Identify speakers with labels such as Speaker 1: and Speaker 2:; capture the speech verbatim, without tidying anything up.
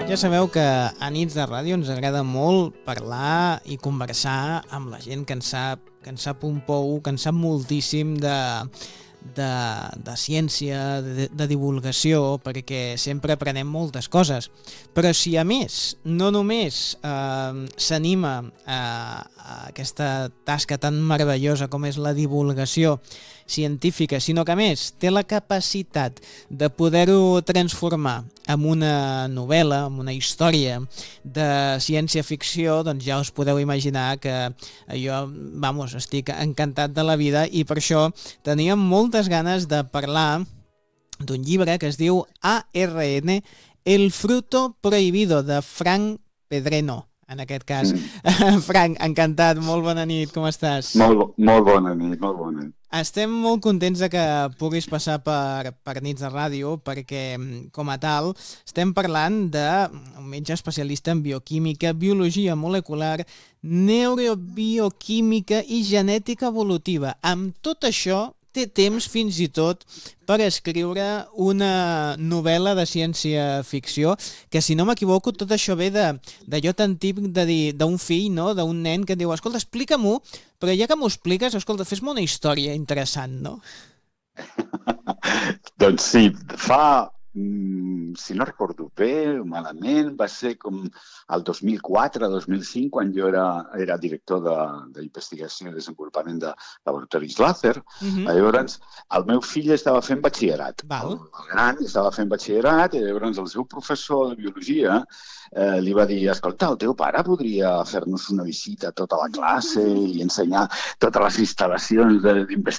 Speaker 1: Ja sabeu que a Nits de Ràdio ens agrada molt parlar i conversar amb la gent que en sap, que en sap un pou, que en sap moltíssim de, de, de ciència, de, de divulgació, perquè sempre aprenem moltes coses. Però si a més no només eh, s'anima a, a aquesta tasca tan meravellosa com és la divulgació científica, sinó que a més té la capacitat de poder-ho transformar en una novel·la, en una història de ciència-ficció, doncs ja us podeu imaginar que jo, vamos, estic encantat de la vida i per això teníem moltes ganes de parlar d'un llibre que es diu A R N, El fruto prohibido, de Frank Pedreno. En aquest cas. Mm. Frank, encantat, molt bona nit, com estàs?
Speaker 2: Molt, molt bona nit, molt bona nit.
Speaker 1: Estem molt contents de que puguis passar per, per Nits de Ràdio, perquè, com a tal, estem parlant d'un metge especialista en bioquímica, biologia molecular, neurobioquímica i genètica evolutiva. Amb tot això, té temps fins i tot per escriure una novel·la de ciència-ficció, que si no m'equivoco tot això ve d'allò tan típic de dir d'un fill, no? D'un nen que diu, escolta, explica-m'ho, però ja que m'ho expliques, escolta, fes-me una història interessant, no?
Speaker 2: Doncs sí, fa, si no recordo bé, malament, va ser com el dos mil quatre dos mil cinc, quan jo era, era director d'investigació i desenvolupament de laboratoris Láser. Uh-huh. Llavors, el meu fill estava fent batxillerat. El, el gran estava fent batxillerat i llavors el seu professor de biologia eh, li va dir, escolta, el teu pare podria fer-nos una visita a tota la classe i ensenyar totes les instal·lacions d'investigació